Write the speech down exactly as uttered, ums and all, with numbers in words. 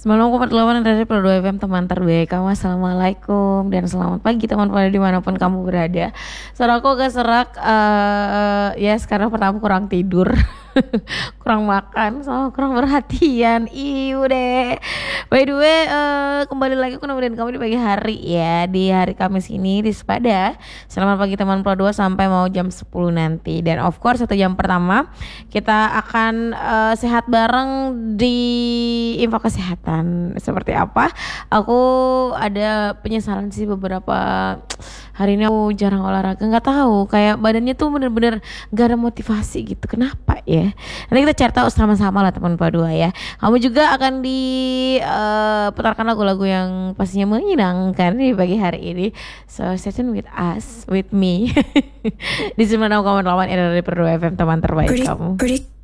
sembilan puluh koma delapan dari Pro dua F M, teman terbaik kamu. Assalamualaikum dan selamat pagi teman pada dimanapun kamu berada. Suara aku agak serak, uh, ya sekarang pertama kurang tidur. Kurang makan, sama kurang perhatian. Iu deh. By the way, uh, kembali lagi aku nemenin kamu di pagi hari ya, di hari Kamis ini di Sepada. Selamat pagi teman Pro dua sampai mau jam sepuluh nanti. Dan of course satu jam pertama kita akan uh, sehat bareng di info kesehatan. Seperti apa? Aku ada penyesalan sih, beberapa hari ini aku jarang olahraga, nggak tahu, kayak badannya tuh bener-bener gak ada motivasi gitu. Kenapa ya? Nanti kita cari tahu sama-sama lah teman Pro dua ya. Kamu juga akan diputarkan uh, lagu-lagu yang pastinya menyenangkan di pagi hari ini. So stay tune with us, with me di sembilan puluh enam koma delapan R R I Pro dua F M, teman terbaik Pretty, kamu. pretty